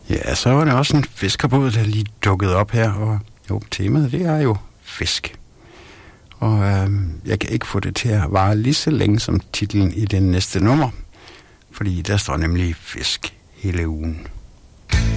Ja, så var det også en fiskerbåd, der lige dukkede op her, og jo, temaet det er jo fisk. Og jeg kan ikke få det til at vare lige så længe som titlen i den næste nummer, fordi der står nemlig fisk hele ugen.